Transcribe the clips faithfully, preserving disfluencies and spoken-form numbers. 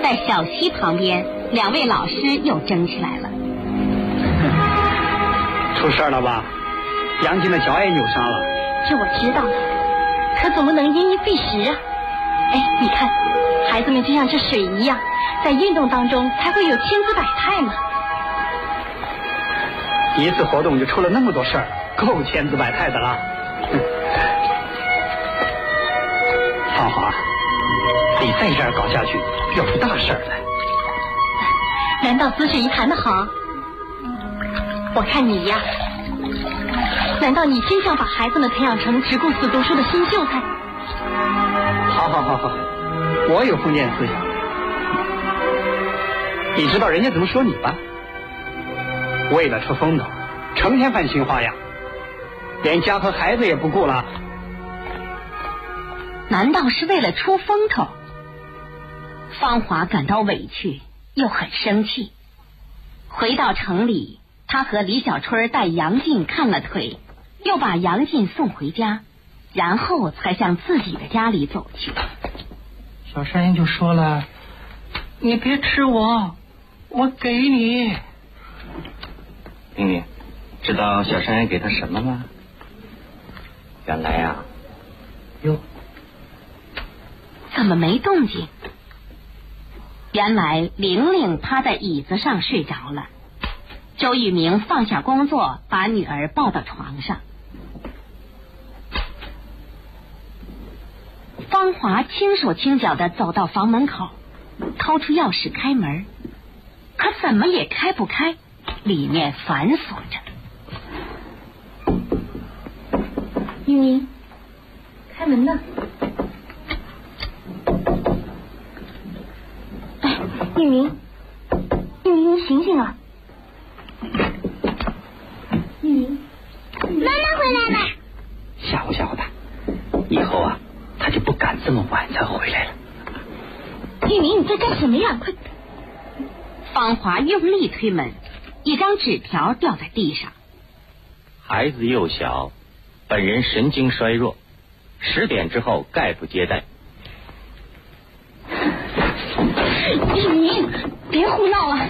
在小溪旁边，两位老师又争起来了。 出事了吧？杨静的脚也扭伤了。 这我知道了，可总不能因噎废食啊！哎，你看，孩子们就像这水一样，在运动当中才会有千姿百态嘛。 一次活动就出了那么多事儿，够千姿百态的了。芳华，你再这样搞下去，要出大事儿来。 难道子水一谈的好？我看你呀，难道你真想把孩子们培养成只顾死读书的新秀才？ 好好好好，我有封建思想。你知道人家怎么说你吧？为了出风头，成天犯新花样，连家和孩子也不顾了。 难道是为了出风头？芳华感到委屈，又很生气。回到城里，他和李小春带杨进看了腿，又把杨进送回家，然后才向自己的家里走去。 小山鹰就说了：“你别吃我，我给你。” 明明，知道小山鹰给他什么吗？原来啊， 哟， 怎么没动静？原来玲玲趴在椅子上睡着了。周玉明放下工作，把女儿抱到床上。芳华轻手轻脚地走到房门口，掏出钥匙开门，可怎么也开不开，里面反锁着。 玉明，开门呢。哎，玉明，玉明，你醒醒啊！玉明， 妈妈回来了。 吓唬吓唬他，以后啊，他就不敢这么晚才回来了。 玉明，你在干什么呀？快！ 芳华用力推门，一张纸条掉在地上。 孩子幼小，本人神经衰弱，十点之后概不接待。 玉明，别胡闹了！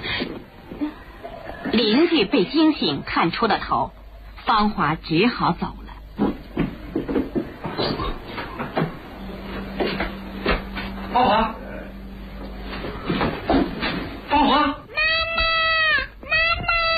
邻居被惊醒，看出了头，芳华只好走了。 芳华，